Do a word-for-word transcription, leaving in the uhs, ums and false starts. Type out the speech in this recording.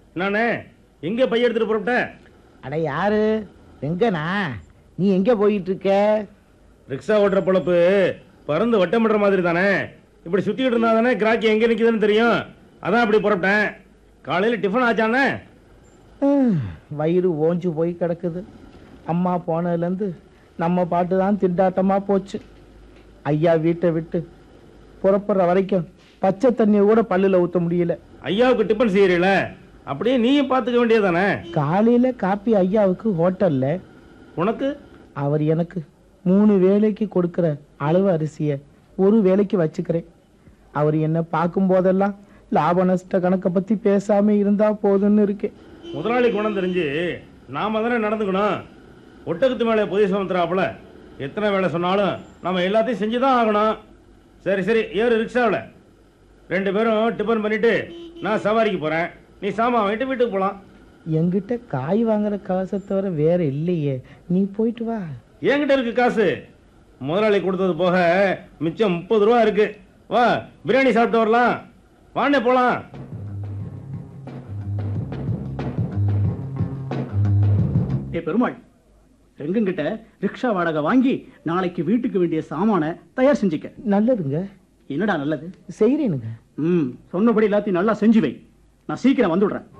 நானே எங்க பைய எடுத்துட்டு புறப்பட்ட? அட யாரு எங்கண்ணா? நீ எங்க போயிட்டு இருக்க? ரிக்ஷா ஓட்டுற பொழப்பு பறந்து வட்டமிடுற மாதிரி தானே. இப்படி சுத்திக்கிட்டு இருந்தா தானே கிராக்கி எங்க நிக்குதுன்னு தெரியும். அதான் அப்படி புறப்பட்டேன். காலையில டிஃபன் ஆச்சானே? வயிறு ஓஞ்சு போய் கிடக்குது. அம்மா போனதுலேருந்து நம்ம பாட்டு தான் திண்டாட்டமா போச்சு. ஐயா வீட்டை விட்டு புறப்படுற வரைக்கும் பச்சை தண்ணியை கூட பல்லுல ஊத்த முடியல. ஐயாவுக்கு டிஃபன் செய்யறீல, அப்படியே நீயும் பார்த்துக்க வேண்டியதானே. காலையில காப்பி ஐயாவுக்கு ஹோட்டல்ல, உனக்கு அவர் எனக்கு மூணு வேலைக்கு கொடுக்கிற அளவு அரிசிய ஒரு வேலைக்கு வச்சுக்கிறேன். அவர் என்ன பார்க்கும் போதெல்லாம் லாப நஷ்ட கணக்கை பத்தி பேசாம இருந்தா போதும்னு இருக்கேன். முதலாளி குணம் தெரிஞ்சு நாம தானே நடந்துக்கணும். ஒட்டகத்து மேலே புதிய சுமத்துறாப்புல எத்தனை வேலை சொன்னாலும் நம்ம எல்லாத்தையும் செஞ்சுதான் ஆகணும். சரி சரி ஏறு ரிக்ஷாவில். ரெண்டு பேரும் டிஃபன் பண்ணிட்டு நான் சவாரிக்கு போறேன். நீ சாமான் வாங்கிட்டு வீட்டுக்கு போலாம். என்கிட்ட காய் வாங்குற காசை தவிர வேற இல்லையே, நீ போயிட்டு வா. என்கிட்ட இருக்கு காசு. முதலாளி கொடுத்தது போக மிச்சம் முப்பது ரூபா இருக்கு. வா பிரியாணி சாப்பிட்டு வரலாம். வாண்ணே போலாம். ஏ பெருமாள், ரெங்கங்கிட்ட ரிக்ஷா வாடகை வாங்கி நாளைக்கு வீட்டுக்கு வேண்டிய சாமான தயார் செஞ்சுக்க. நல்லதுங்க. என்னடா நல்லது? செய்யறேனுங்க. ம் சொன்னபடி எல்லாத்தையும் நல்லா செஞ்சு வை. நான் சீக்கிரம் வந்துடுறேன்.